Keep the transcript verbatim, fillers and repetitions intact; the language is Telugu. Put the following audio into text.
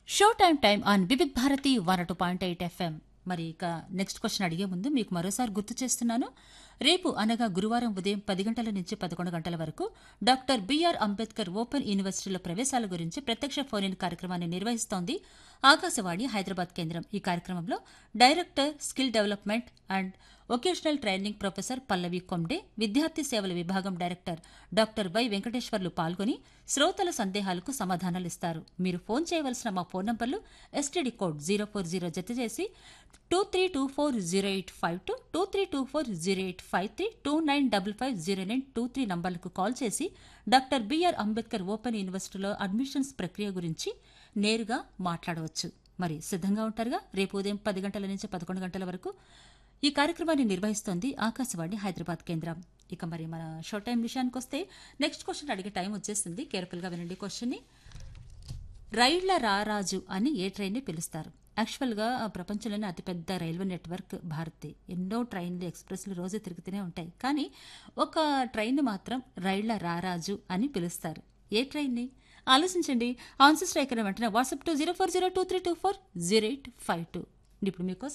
Show time time on Vividh Bharati one two point eight FM. మరి ఇక నెక్స్ట్ క్వశ్చన్ అడిగే ముందు మీకు మరోసారి గుర్తు చేస్తున్నాను. రేపు అనగా గురువారం ఉదయం పది గంటల నుంచి పదకొండు గంటల వరకు డాక్టర్ బిఆర్ అంబేద్కర్ ఓపెన్ యూనివర్సిటీలో ప్రవేశాల గురించి ప్రత్యక్ష ఫోన్ ఇన్ కార్యక్రమాన్ని నిర్వహిస్తోంది ఆకాశవాణి హైదరాబాద్ కేంద్రం. ఈ కార్యక్రమంలో director skill development and vocational training professor పల్లవి కొండే, విద్యార్థి సేవల విభాగం డైరెక్టర్ డాక్టర్ వై వెంకటేశ్వర్లు పాల్గొని శ్రోతల సందేహాలకు సమాధానాలిస్తారు. మీరు ఫోన్ చేయవలసిన మా ఫోన్ నంబర్లు STD code zero four zero జత చేసి two three two four zero eight five two two three two four zero eight five three two nine double five zero nine two three నంబర్లకు call చేసి డాక్టర్ బిఆర్ అంబేద్కర్ ఓపెన్ యూనివర్సిటీలో అడ్మిషన్స్ ప్రక్రియ గురించి నేరుగా మాట్లాడవచ్చు. మరి సిద్ధంగా ఉంటారుగా? రేపు ఉదయం పది గంటల నుంచి పదకొండు గంటల వరకు ఈ కార్యక్రమాన్ని నిర్వహిస్తోంది ఆకాశవాణి హైదరాబాద్ కేంద్రం. ఇక మరి మన షో టైం విషయానికి వస్తే నెక్స్ట్ క్వశ్చన్ అడిగే టైం వచ్చేసింది. కేర్ఫుల్గా వినండి క్వశ్చన్ని. రైళ్ల రారాజు అని ఏ ట్రైన్ని పిలుస్తారు? యాక్చువల్గా ప్రపంచంలోనే అతిపెద్ద రైల్వే నెట్వర్క్ భారతి. ఎన్నో ట్రైన్లు, ఎక్స్ప్రెస్లు రోజు తిరుగుతూనే ఉంటాయి. కానీ ఒక ట్రైన్ మాత్రం రైళ్ల రారాజు అని పిలుస్తారు. ఏ ట్రైన్ని? ఆలోచించండి. ఆన్సర్ స్ట్రైక్ అని వెంటనే WhatsApp to zero four zero two three two four zero eight five two. ఇప్పుడు మీకోసం